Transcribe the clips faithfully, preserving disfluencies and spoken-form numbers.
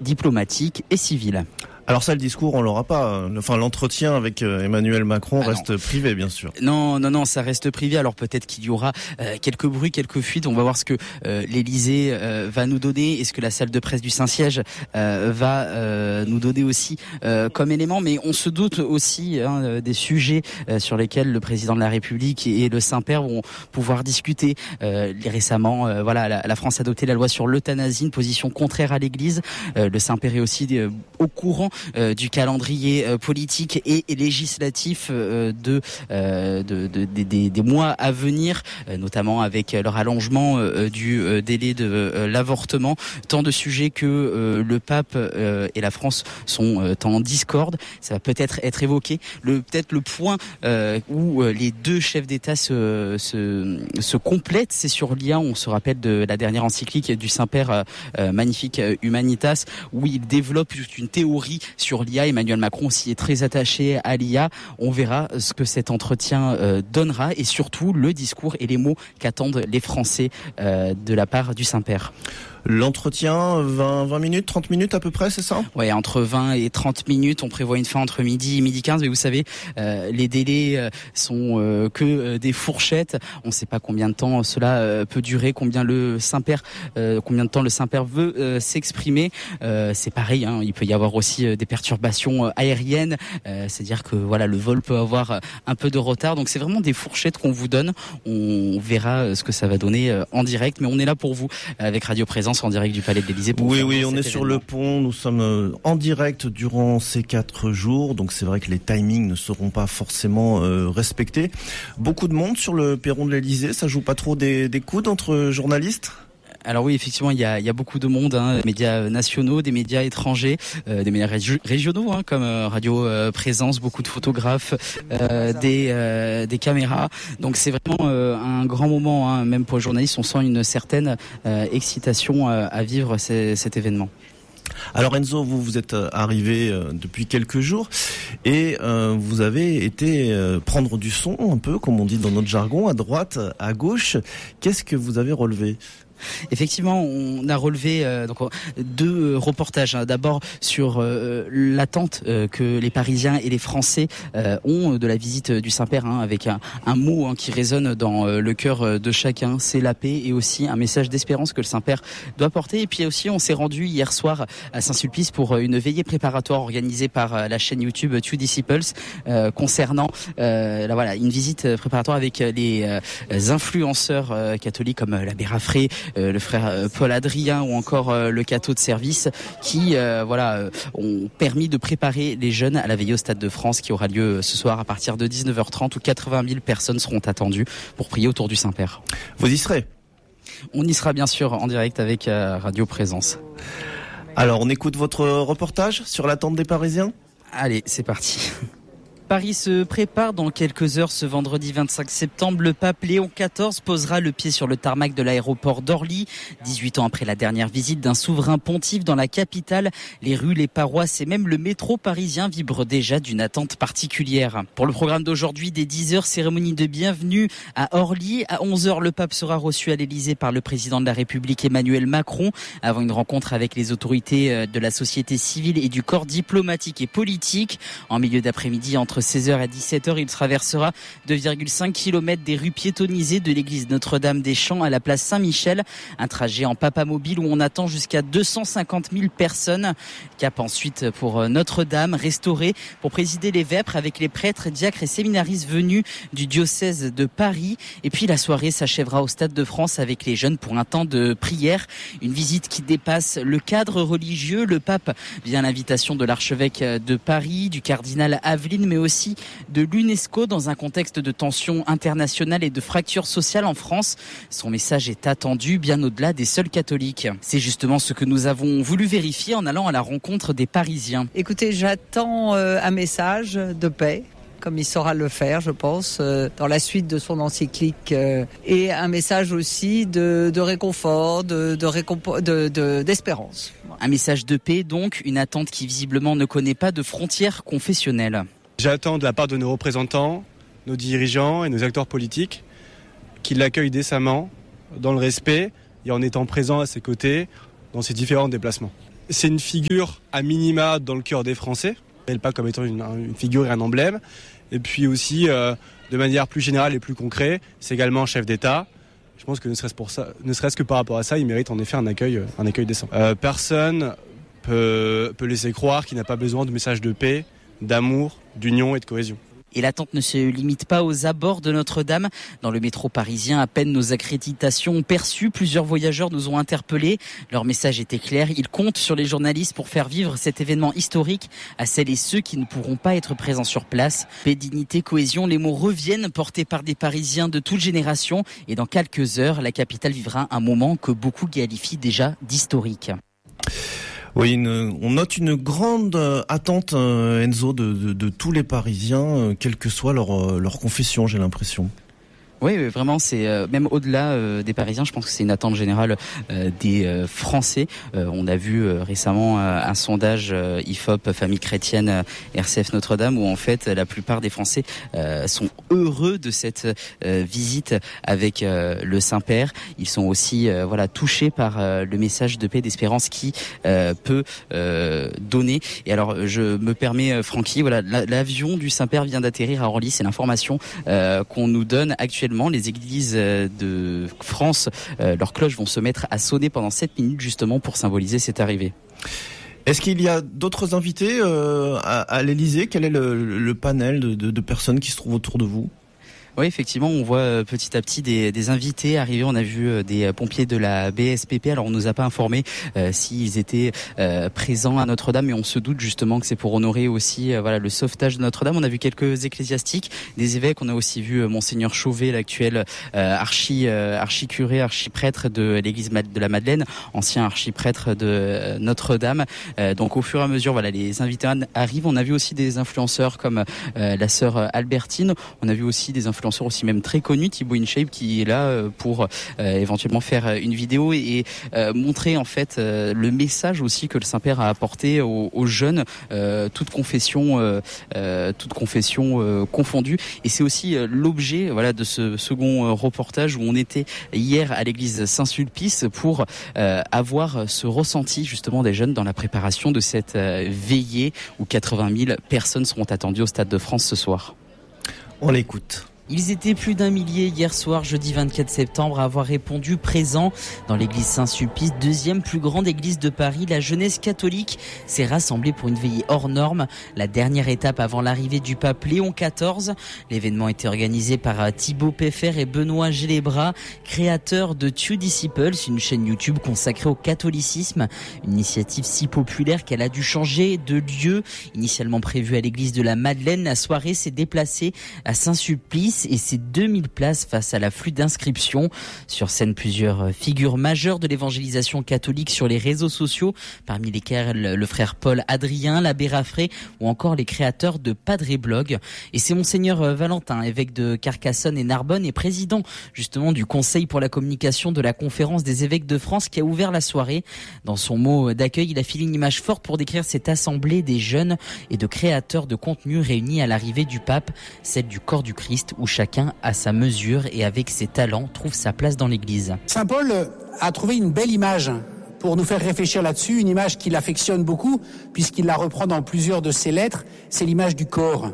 diplomatique et civil. Alors ça, le discours, on l'aura pas. Enfin, l'entretien avec Emmanuel Macron ah reste non. privé, bien sûr. Non, non, non, ça reste privé. Alors peut-être qu'il y aura euh, quelques bruits, quelques fuites. On va voir ce que euh, l'Élysée euh, va nous donner et ce que la salle de presse du Saint-Siège euh, va euh, nous donner aussi euh, comme élément. Mais on se doute aussi hein, des sujets euh, sur lesquels le président de la République et le Saint-Père vont pouvoir discuter. Euh, récemment, euh, voilà, la, la France a adopté la loi sur l'euthanasie, une position contraire à l'Église. Euh, le Saint-Père est aussi euh, au courant Euh, du calendrier euh, politique et, et législatif euh, de, euh, de, de, de des, des mois à venir, euh, notamment avec leur allongement euh, du euh, délai de euh, l'avortement. Tant de sujets que euh, le pape euh, et la France sont euh, en discorde. Ça va peut-être être évoqué. Le, peut-être le point euh, où euh, les deux chefs d'État se, se, se complètent, c'est sur l'I A. On se rappelle de la dernière encyclique du Saint-Père euh, Magnificat Humanitas, où il développe toute une théorie sur l'I A. Emmanuel Macron aussi est très attaché à l'I A. On verra ce que cet entretien euh, donnera et surtout le discours et les mots qu'attendent les Français euh, de la part du Saint-Père. L'entretien, vingt, vingt minutes, trente minutes à peu près, c'est ça ? Ouais, entre vingt et trente minutes. On prévoit une fin entre midi et midi quinze. Mais vous savez, euh, les délais euh, sont euh, que euh, des fourchettes. On ne sait pas combien de temps cela euh, peut durer, combien le Saint-Père, euh, combien de temps le Saint-Père veut euh, s'exprimer. Euh, c'est pareil, hein, il peut y avoir aussi euh, des perturbations euh, aériennes. Euh, c'est-à-dire que voilà, le vol peut avoir euh, un peu de retard. Donc c'est vraiment des fourchettes qu'on vous donne. On verra euh, ce que ça va donner euh, en direct. Mais on est là pour vous euh, avec Radio Présence en direct du Palais de l'Élysée. Oui, oui, on est sur le pont, nous sommes en direct durant ces quatre jours, donc c'est vrai que les timings ne seront pas forcément euh, respectés. Beaucoup de monde sur le perron de l'Élysée, ça joue pas trop des, des coudes entre journalistes ? Alors oui, effectivement, il y a, il y a beaucoup de monde, hein, des médias nationaux, des médias étrangers, euh, des médias régi- régionaux, hein, comme euh, Radio euh, Présence, beaucoup de photographes, euh, des, euh, des caméras. Donc c'est vraiment euh, un grand moment, hein, même pour les journalistes, on sent une certaine euh, excitation euh, à vivre ces, cet événement. Alors Enzo, vous vous êtes arrivé euh, depuis quelques jours et euh, vous avez été euh, prendre du son un peu, comme on dit dans notre jargon, à droite, à gauche. Qu'est-ce que vous avez relevé ? Effectivement, on a relevé euh, donc, deux euh, reportages. Hein. D'abord sur euh, l'attente euh, que les Parisiens et les Français euh, ont de la visite du Saint-Père, hein, avec un, un mot hein, qui résonne dans euh, le cœur de chacun, c'est la paix, et aussi un message d'espérance que le Saint-Père doit porter. Et puis aussi, on s'est rendu hier soir à Saint-Sulpice pour une veillée préparatoire organisée par la chaîne YouTube Two Disciples euh, concernant euh, là, voilà, une visite préparatoire avec les euh, influenceurs euh, catholiques comme l'abbé Raffray, Euh, le frère euh, Paul Adrien ou encore euh, le cateau de service qui euh, voilà euh, ont permis de préparer les jeunes à la veillée au Stade de France qui aura lieu ce soir à partir de dix-neuf heures trente où quatre-vingt mille personnes seront attendues pour prier autour du Saint-Père. Vous y serez ? On y sera bien sûr en direct avec euh, Radio Présence. Alors on écoute votre reportage sur l'attente des Parisiens ? Allez, c'est parti. Paris se prépare dans quelques heures. Ce vendredi vingt-cinq septembre, le pape Léon quatorze posera le pied sur le tarmac de l'aéroport d'Orly. dix-huit ans après la dernière visite d'un souverain pontife dans la capitale, les rues, les paroisses et même le métro parisien vibrent déjà d'une attente particulière. Pour le programme d'aujourd'hui, dès dix heures, cérémonie de bienvenue à Orly. À onze heures, le pape sera reçu à l'Élysée par le président de la République Emmanuel Macron, avant une rencontre avec les autorités de la société civile et du corps diplomatique et politique. En milieu d'après-midi, entre seize heures et dix-sept heures, il traversera deux virgule cinq kilomètres des rues piétonnisées de l'église Notre-Dame-des-Champs à la place Saint-Michel. Un trajet en papamobile où on attend jusqu'à deux cent cinquante mille personnes. Cap ensuite pour Notre-Dame, restaurée pour présider les vêpres avec les prêtres, diacres et séminaristes venus du diocèse de Paris. Et puis la soirée s'achèvera au Stade de France avec les jeunes pour un temps de prière. Une visite qui dépasse le cadre religieux. Le pape vient à l'invitation de l'archevêque de Paris, du cardinal Aveline, mais aussi de l'UNESCO dans un contexte de tensions internationales et de fractures sociales en France. Son message est attendu bien au-delà des seuls catholiques. C'est justement ce que nous avons voulu vérifier en allant à la rencontre des Parisiens. Écoutez, j'attends euh, un message de paix, comme il saura le faire, je pense, euh, dans la suite de son encyclique, euh, et un message aussi de, de réconfort, de, de, récompo- de, de, d'espérance. Un message de paix, donc, une attente qui visiblement ne connaît pas de frontières confessionnelles. J'attends de la part de nos représentants, nos dirigeants et nos acteurs politiques qu'ils l'accueillent décemment, dans le respect et en étant présents à ses côtés dans ses différents déplacements. C'est une figure à minima dans le cœur des Français, elle pas comme étant une, une figure et un emblème. Et puis aussi, euh, de manière plus générale et plus concrète, c'est également un chef d'État. Je pense que ne serait-ce, pour ça, ne serait-ce que par rapport à ça, il mérite en effet un accueil, un accueil décent. Euh, personne peut, peut laisser croire qu'il n'a pas besoin de messages de paix, d'amour, d'union et de cohésion. Et l'attente ne se limite pas aux abords de Notre-Dame. Dans le métro parisien, à peine nos accréditations ont perçu, plusieurs voyageurs nous ont interpellés. Leur message était clair, ils comptent sur les journalistes pour faire vivre cet événement historique à celles et ceux qui ne pourront pas être présents sur place. Paix, dignité, cohésion, les mots reviennent portés par des Parisiens de toute génération. Et dans quelques heures, la capitale vivra un moment que beaucoup qualifient déjà d'historique. Oui, une, on note une grande attente, Enzo, de, de, de tous les Parisiens, quelle que soit leur, leur confession, j'ai l'impression. Oui, vraiment, c'est euh, même au-delà euh, des Parisiens, je pense que c'est une attente générale euh, des euh, Français. Euh, on a vu euh, récemment euh, un sondage euh, I F O P, Famille Chrétienne, euh, R C F Notre-Dame, où en fait la plupart des Français euh, sont heureux de cette euh, visite avec euh, le Saint-Père. Ils sont aussi euh, voilà touchés par euh, le message de paix, d'espérance qui euh, peut euh, donner. Et alors, je me permets, euh, Francky, voilà, l'avion du Saint-Père vient d'atterrir à Orly. C'est l'information euh, qu'on nous donne actuellement. Les églises de France, euh, leurs cloches vont se mettre à sonner pendant sept minutes justement pour symboliser cette arrivée. Est-ce qu'il y a d'autres invités euh, à, à l'Élysée ? Quel est le, le panel de, de, de personnes qui se trouvent autour de vous ? Oui, effectivement, on voit petit à petit des, des invités arriver. On a vu des pompiers de la B S P P. Alors, on nous a pas informé euh, s'ils étaient euh, présents à Notre-Dame, mais on se doute justement que c'est pour honorer aussi euh, voilà le sauvetage de Notre-Dame. On a vu quelques ecclésiastiques, des évêques. On a aussi vu euh, Monseigneur Chauvet, l'actuel euh, archi euh, archicuré, archiprêtre de l'église de la Madeleine, ancien archiprêtre de euh, Notre-Dame. Euh, donc, au fur et à mesure, voilà, les invités arrivent. On a vu aussi des influenceurs comme euh, la sœur Albertine. On a vu aussi des influenceurs aussi même très connu, Thibaut InShape, qui est là pour euh, éventuellement faire une vidéo et euh, montrer en fait euh, le message aussi que le Saint-Père a apporté aux, aux jeunes, euh, toute confession, euh, euh, toute confession euh, confondue. Et c'est aussi euh, l'objet, voilà, de ce second euh, reportage où on était hier à l'église Saint-Sulpice pour euh, avoir ce ressenti justement des jeunes dans la préparation de cette euh, veillée où quatre-vingt mille personnes seront attendues au Stade de France ce soir. On l'écoute. Ils étaient plus d'un millier hier soir, jeudi vingt-quatre septembre, à avoir répondu présent dans l'église Saint-Sulpice, deuxième plus grande église de Paris. La jeunesse catholique s'est rassemblée pour une veillée hors norme, la dernière étape avant l'arrivée du pape Léon quatorze. L'événement était organisé par Thibaut Peffer et Benoît Gélébras, créateurs de Two Disciples, une chaîne YouTube consacrée au catholicisme. Une initiative si populaire qu'elle a dû changer de lieu. Initialement prévue à l'église de la Madeleine, la soirée s'est déplacée à Saint-Sulpice et ses deux mille places face à l'afflux d'inscriptions. Sur scène, plusieurs figures majeures de l'évangélisation catholique sur les réseaux sociaux, parmi lesquelles le frère Paul Adrien, l'abbé Raffray ou encore les créateurs de Padre Blog. Et c'est Monseigneur Valentin, évêque de Carcassonne et Narbonne et président justement du Conseil pour la communication de la Conférence des évêques de France qui a ouvert la soirée. Dans son mot d'accueil, il a filé une image forte pour décrire cette assemblée des jeunes et de créateurs de contenu réunis à l'arrivée du pape, celle du corps du Christ où chacun à sa mesure et avec ses talents trouve sa place dans l'église. Saint Paul a trouvé une belle image pour nous faire réfléchir là-dessus, une image qu'il affectionne beaucoup puisqu'il la reprend dans plusieurs de ses lettres, c'est l'image du corps.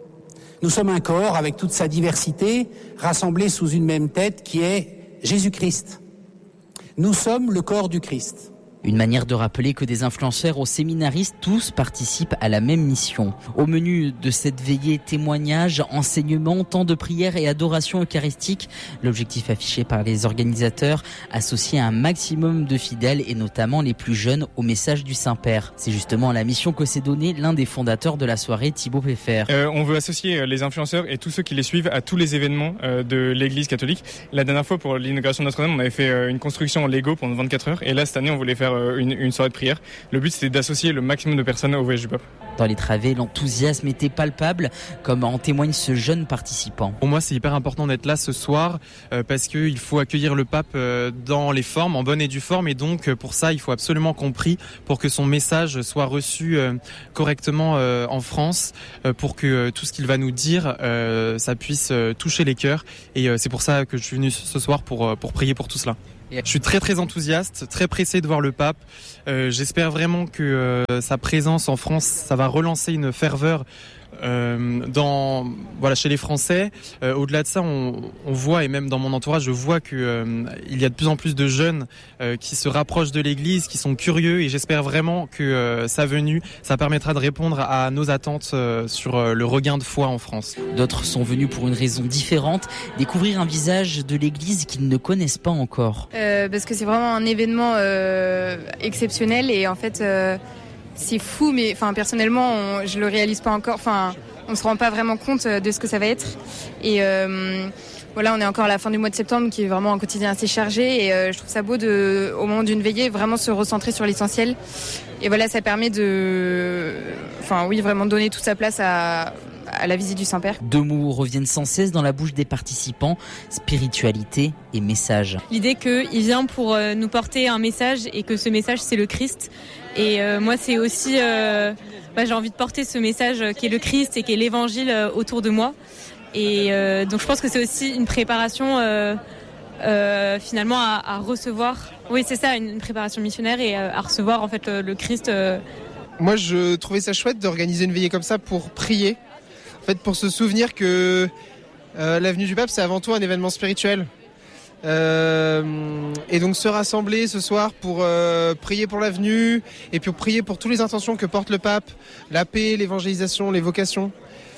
Nous sommes un corps avec toute sa diversité, rassemblés sous une même tête qui est Jésus-Christ. Nous sommes le corps du Christ. Une manière de rappeler que des influenceurs aux séminaristes, tous participent à la même mission. Au menu de cette veillée, témoignages, enseignements, temps de prière et adoration eucharistique. L'objectif affiché par les organisateurs, associer un maximum de fidèles et notamment les plus jeunes au message du Saint-Père. C'est justement la mission que s'est donnée l'un des fondateurs de la soirée, Thibaut Peffer. Euh, on veut associer les influenceurs et tous ceux qui les suivent à tous les événements euh, de l'Église catholique. La dernière fois, pour l'inauguration de Notre-Dame, on avait fait euh, une construction en Lego pendant vingt-quatre heures. Et là, cette année, on voulait faire Une, une soirée de prière. Le but, c'était d'associer le maximum de personnes au voyage du pape. Dans les travées, l'enthousiasme était palpable, comme en témoigne ce jeune participant. Pour moi, c'est hyper important d'être là ce soir euh, parce qu'il faut accueillir le pape euh, dans les formes, en bonne et due forme. Et donc, euh, pour ça, il faut absolument qu'on prie pour que son message soit reçu euh, correctement euh, en France, euh, pour que euh, tout ce qu'il va nous dire, euh, ça puisse euh, toucher les cœurs. Et euh, c'est pour ça que je suis venu ce soir pour, euh, pour prier pour tout cela. Je suis très très enthousiaste, très pressé de voir le pape. Euh, j'espère vraiment que euh, sa présence en France, ça va relancer une ferveur euh, dans voilà chez les Français. Euh, au-delà de ça, on, on voit, et même dans mon entourage, je vois que euh, il y a de plus en plus de jeunes euh, qui se rapprochent de l'Église, qui sont curieux, et j'espère vraiment que euh, sa venue, ça permettra de répondre à nos attentes euh, sur euh, le regain de foi en France. D'autres sont venus pour une raison différente, découvrir un visage de l'Église qu'ils ne connaissent pas encore. Euh, parce que c'est vraiment un événement euh, exceptionnel et en fait euh, c'est fou, mais enfin personnellement on, je le réalise pas encore, enfin on se rend pas vraiment compte de ce que ça va être. Et euh, voilà, on est encore à la fin du mois de septembre qui est vraiment un quotidien assez chargé et euh, je trouve ça beau de, au moment d'une veillée, vraiment se recentrer sur l'essentiel. Et voilà, ça permet de, enfin oui, vraiment donner toute sa place à à la visite du Saint-Père. Deux mots reviennent sans cesse dans la bouche des participants, spiritualité et message. L'idée qu'il vient pour nous porter un message et que ce message c'est le Christ. Et euh, moi c'est aussi, euh, bah, j'ai envie de porter ce message qui est le Christ et qui est l'évangile autour de moi. Et euh, donc je pense que c'est aussi une préparation euh, euh, finalement à, à recevoir. Oui c'est ça, une, une préparation missionnaire et euh, à recevoir en fait le, le Christ. Euh. Moi je trouvais ça chouette d'organiser une veillée comme ça pour prier. En fait, pour se souvenir que euh, la venue du pape, c'est avant tout un événement spirituel. Euh, et donc se rassembler ce soir pour euh, prier pour la venue et puis prier pour toutes les intentions que porte le pape, la paix, l'évangélisation, les vocations.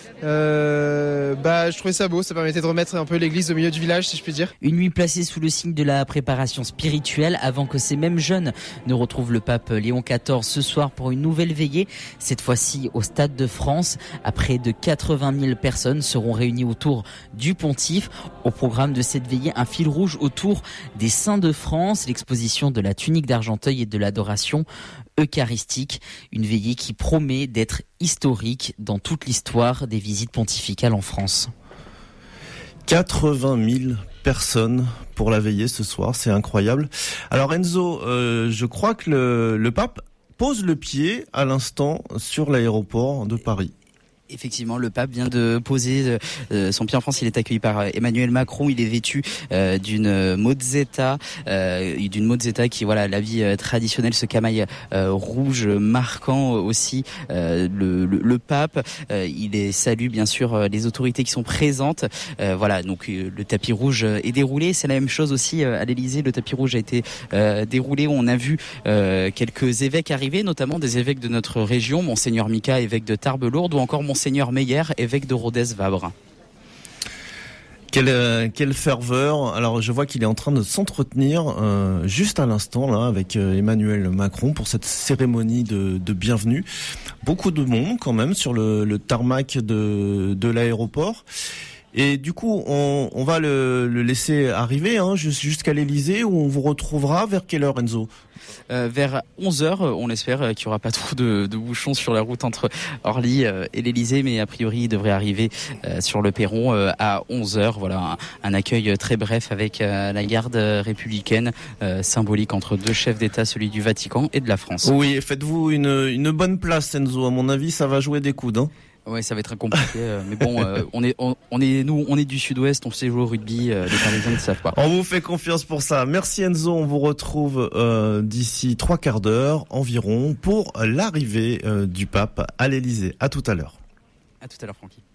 Euh, bah, je trouvais ça beau, ça permettait de remettre un peu l'église au milieu du village, si je puis dire. Une nuit placée sous le signe de la préparation spirituelle avant que ces mêmes jeunes ne retrouvent le pape Léon quatorze ce soir pour une nouvelle veillée, cette fois-ci au Stade de France. À près de quatre-vingt mille personnes seront réunies autour du pontife. Au programme de cette veillée, un fil rouge autour des saints de France, l'exposition de la tunique d'Argenteuil et de l'adoration eucharistique. Une veillée qui promet d'être historique dans toute l'histoire des visites pontificales en France. quatre-vingt mille personnes pour la veillée ce soir, c'est incroyable. Alors Enzo, euh, je crois que le, le pape pose le pied à l'instant sur l'aéroport de Paris. Effectivement, le pape vient de poser euh, son pied en France. Il est accueilli par Emmanuel Macron. Il est vêtu euh, d'une mozzetta, euh, d'une mozzetta qui, voilà, l'habit euh, traditionnel, ce camail euh, rouge marquant aussi euh, le, le, le pape. Euh, il est, salue bien sûr euh, les autorités qui sont présentes. Euh, voilà, donc euh, le tapis rouge est déroulé. C'est la même chose aussi euh, à l'Élysée. Le tapis rouge a été euh, déroulé. On a vu euh, quelques évêques arriver, notamment des évêques de notre région, Monseigneur Mika, évêque de Tarbes-Lourdes, ou encore Monseigneur Monseigneur Meyer, évêque de Rodez-Vabre. Quelle, euh, quelle ferveur. Alors je vois qu'il est en train de s'entretenir euh, juste à l'instant là avec euh, Emmanuel Macron pour cette cérémonie de, de bienvenue. Beaucoup de monde quand même sur le, le tarmac de, de l'aéroport. Et du coup, on, on va le, le laisser arriver hein, jusqu'à l'Élysée où on vous retrouvera vers quelle heure, Enzo ? Euh, vers onze heures, on espère qu'il n'y aura pas trop de, de bouchons sur la route entre Orly euh, et l'Élysée, mais a priori il devrait arriver euh, sur le perron euh, à onze heures. Voilà, un, un accueil très bref avec euh, la garde républicaine, euh, symbolique entre deux chefs d'État, celui du Vatican et de la France. Oui, faites-vous une, une bonne place, Enzo. À mon avis, ça va jouer des coudes. Hein. Ouais, ça va être compliqué, euh, mais bon, euh, on est, on, on est, nous, on est du Sud-Ouest, on sait jouer au rugby, euh, les Parisiens ne savent pas. On vous fait confiance pour ça. Merci Enzo, on vous retrouve euh, d'ici trois quarts d'heure environ pour l'arrivée euh, du pape à l'Élysée. À tout à l'heure. À tout à l'heure, Francky.